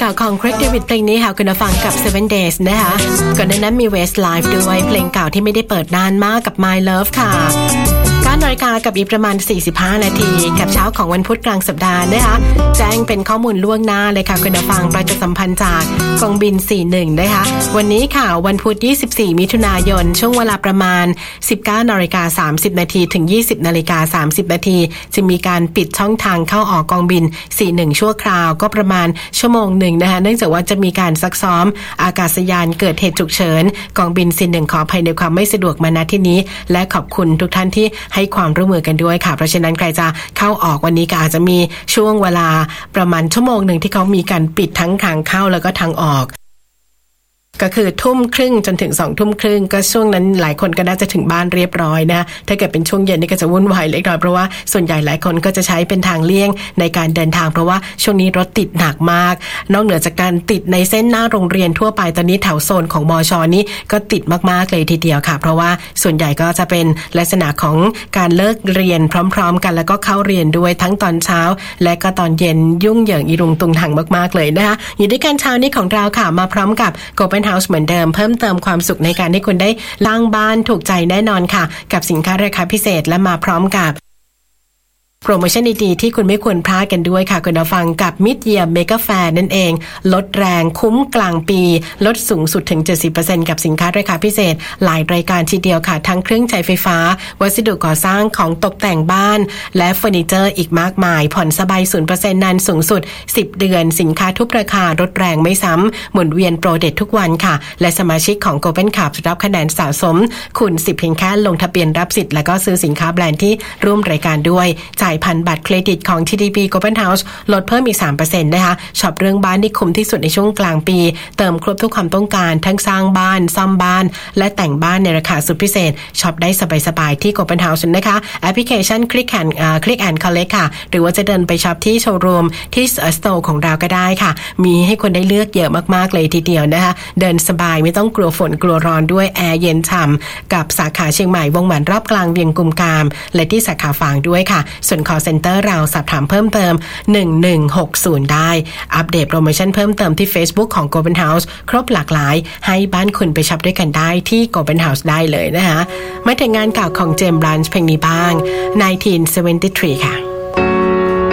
ข่าวของ Craig David เพลงนี้ค่ะคุณฟังกับ 7 Days นะคะก่อนหน้านั้นมี Westlife ด้วยเพลงเก่าที่ไม่ได้เปิดนานมากกับ My Love ค่ะ9 นาฬิกากับอีกประมาณ45นาทีกับเช้าของวันพุธกลางสัปดาห์นะคะแจ้งเป็นข้อมูลล่วงหน้าเลยค่ะคุณฟังประชาสัมพันธ์จากกองบิน41นะคะวันนี้ค่ะวันพุธ24มิถุนายนช่วงเวลาประมาณ 19:30 นาทีถึง 20:30 นาทีจะมีการปิดช่องทางเข้าออกกองบิน41ชั่วคราวก็ประมาณชั่วโมงหนึ่งนะคะเนื่องจากว่าจะมีการซักซ้อมอากาศยานเกิดเหตุฉุกเฉินกองบิน41ขออภัยในความไม่สะดวกมาณที่นี้และขอบคุณทุกท่านที่ให้ความร่วมมือกันด้วยค่ะเพราะฉะนั้นใครจะเข้าออกวันนี้ก็อาจจะมีช่วงเวลาประมาณชั่วโมงหนึ่งที่เขามีการปิดทั้งทางเข้าแล้วก็ทางออกก็คือ20:30จนถึง20:30ก็ช่วงนั้นหลายคนก็น่าจะถึงบ้านเรียบร้อยนะถ้าเกิดเป็นช่วงเย็นนี่ก็จะวุ่นวายเล็กน้อยเพราะว่าส่วนใหญ่หลายคนก็จะใช้เป็นทางเลี่ยงในการเดินทางเพราะว่าช่วงนี้รถติดหนักมากนอกเหนือจากการติดในเส้นหน้าโรงเรียนทั่วไปตอนนี้แถวโซนของมช.นี้ก็ติดมากๆเลยทีเดียวค่ะเพราะว่าส่วนใหญ่ก็จะเป็นลักษณะของการเลิกเรียนพร้อมๆกันแล้วก็เข้าเรียนด้วยทั้งตอนเช้าและก็ตอนเย็นยุ่งเหยิงอีรุงตุงถังมากๆเลยนะคะอยู่ด้วยกันเช้านี้ของเราค่ะมาพร้อมกับ Open House เหมือนเดิมเพิ่มเติมความสุขในการให้คุณได้ล้างบ้านถูกใจแน่นอนค่ะกับสินค้าราคาพิเศษและมาพร้อมกับโปรโมชั่นดีๆที่คุณไม่ควรพลาดกันด้วยค่ะคุณผู้ฟังกับ Mid Year Mega Fair นั่นเองลดแรงคุ้มกลางปีลดสูงสุดถึง 70% กับสินค้าราคาพิเศษหลายรายการทีเดียวค่ะทั้งเครื่องใช้ไฟฟ้าวัสดุก่อสร้างของตกแต่งบ้านและเฟอร์นิเจอร์อีกมากมายผ่อนสบาย 0% นานสูงสุด10เดือนสินค้าทุกราคาลดแรงไม่ซ้ำหมุนเวียนโปรเด็ดทุกวันค่ะและสมาชิกของ Golden Club รับคะแนนสะสมคูณ10เพียงแค่ลงทะเบียนรับสิทธิ์แล้วก็ซื้อสินค้าแบรนด์ที่ร่วมรายการด้วยจ่ายพันบัตรเครดิตของ TDB Golden House ลดเพิ่มอีก 3% นะคะช็อปเรื่องบ้านที่คุ้มที่สุดในช่วงกลางปีเติมครบทุกความต้องการทั้งสร้างบ้านซ่อมบ้านและแต่งบ้านในราคาสุดพิเศษช็อปได้สบายๆที่ Golden House นะคะแอปพลิเคชัน Click and Collect ค่ะหรือว่าจะเดินไปช็อปที่โชว์รูมที่สโตร์ของเราก็ได้ค่ะมีให้คนได้เลือกเยอะมากๆเลยทีเดียวนะคะเดินสบายไม่ต้องกลัวฝนกลัวร้อนด้วยแอร์เย็นฉ่ำกับสาขาเชียงใหม่วงแหวนรอบกลางเวียงกุมกามและที่สาขาฝางด้วยค่ะส่วน call center เราสอบถามเพิ่มเติม1160ได้อัปเดตโปรโมชั่นเพิ่มเติมที่ Facebook ของ Golden House ครบหลากหลายให้บ้านคุณไปช็อปด้วยกันได้ที่ Golden House ได้เลยนะคะมาถึงงานเก่าของเจมส์บลันช์เพลงนี้บ้าง1973ค่ะ